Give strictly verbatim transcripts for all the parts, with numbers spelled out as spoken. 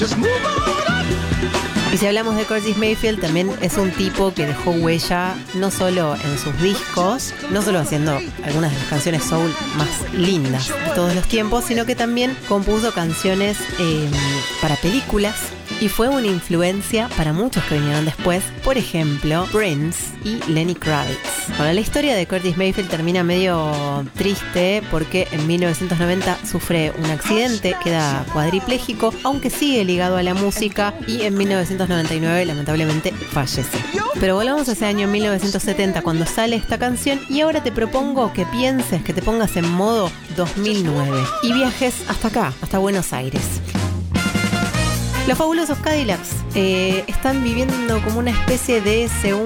Y si hablamos de Curtis Mayfield, también es un tipo que dejó huella no solo en sus discos, no solo haciendo algunas de las canciones soul más lindas de todos los tiempos, sino que también compuso canciones eh, para películas y fue una influencia para muchos que vinieron después, por ejemplo, Prince y Lenny Kravitz. Bueno, la historia de Curtis Mayfield termina medio triste porque en mil novecientos noventa sufre un accidente, queda cuadripléjico, aunque sigue ligado a la música, y en mil novecientos noventa y nueve lamentablemente fallece. Pero volvamos a ese año mil novecientos setenta cuando sale esta canción, y ahora te propongo que pienses, que te pongas en modo dos mil nueve y viajes hasta acá, hasta Buenos Aires. Los fabulosos Cadillacs eh, están viviendo como una especie de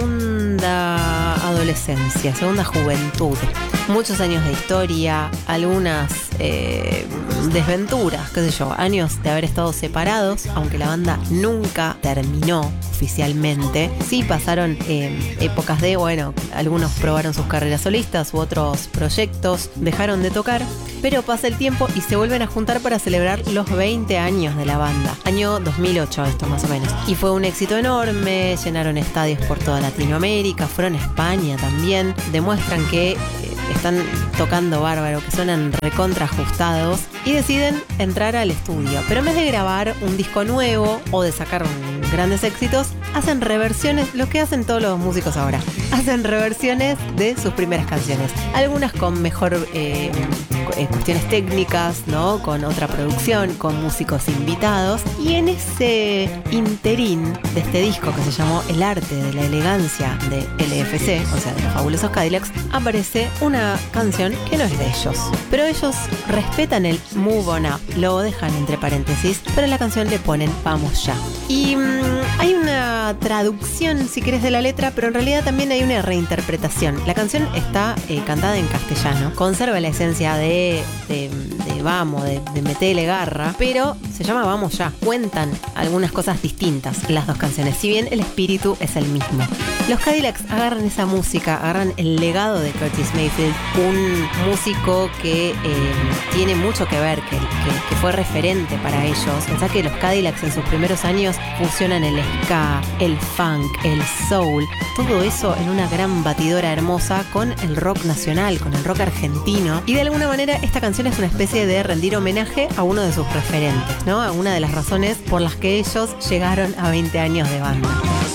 segunda adolescencia, segunda juventud. Muchos años de historia, algunas eh, desventuras, qué sé yo, años de haber estado separados, aunque la banda nunca terminó oficialmente. Sí pasaron eh, épocas de, bueno, algunos probaron sus carreras solistas u otros proyectos, dejaron de tocar, pero pasa el tiempo y se vuelven a juntar para celebrar los veinte años de la banda. Año dos mil ocho esto más o menos. Y fue un éxito enorme, llenaron estadios por toda Latinoamérica, fueron a España también, demuestran que eh, están tocando bárbaro, que suenan recontra ajustados, y deciden entrar al estudio. Pero en vez de grabar un disco nuevo o de sacar un, grandes éxitos, hacen reversiones, lo que hacen todos los músicos ahora. Hacen reversiones de sus primeras canciones. Algunas con mejor eh, cuestiones técnicas, ¿no? Con otra producción, con músicos invitados. Y en ese interín de este disco que se llamó El arte de la elegancia de L F C, o sea, de los fabulosos Cadillacs, aparece una canción que no es de ellos. Pero ellos respetan el Move On Up, lo dejan entre paréntesis, pero en la canción le ponen Vamos Ya. Y mmm, hay una traducción, si querés, de la letra, pero en realidad también hay una reinterpretación. La canción está eh, cantada en castellano, conserva la esencia de, de, de vamos, de, de metele garra, pero se llama Vamos Ya. Cuentan algunas cosas distintas las dos canciones, si bien el espíritu es el mismo. Los Cadillacs agarran esa música, agarran el legado de Curtis Mayfield, un músico que eh, tiene mucho que ver, que, que, que fue referente para ellos. Pensá que los Cadillacs en sus primeros años fusionan el ska, el funk, el soul, todo eso en una gran batidora hermosa con el rock nacional, con el rock argentino. Y de alguna manera esta canción es una especie de rendir homenaje a uno de sus referentes, ¿no? A una de las razones por las que ellos llegaron a veinte años de banda.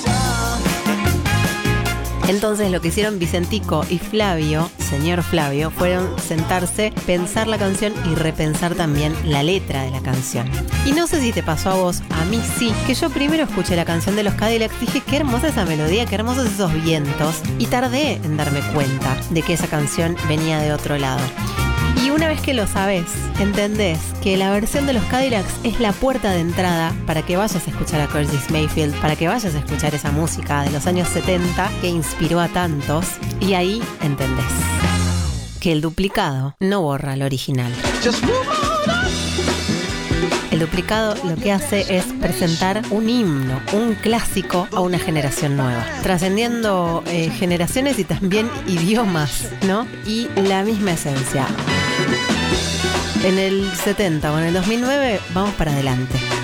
Entonces lo que hicieron Vicentico y Flavio, señor Flavio, fueron sentarse, pensar la canción y repensar también la letra de la canción. Y no sé si te pasó a vos, a mí sí, que yo primero escuché la canción de los Cadillacs, dije qué hermosa esa melodía, qué hermosos esos vientos, y tardé en darme cuenta de que esa canción venía de otro lado. Y una vez que lo sabés, entendés que la versión de los Cadillacs es la puerta de entrada para que vayas a escuchar a Curtis Mayfield, para que vayas a escuchar esa música de los años setenta que inspiró a tantos, y ahí entendés que el duplicado no borra al original. El duplicado lo que hace es presentar un himno, un clásico a una generación nueva, trascendiendo eh, generaciones y también idiomas, ¿no? Y la misma esencia. En el setenta o en el dos mil nueve vamos para adelante.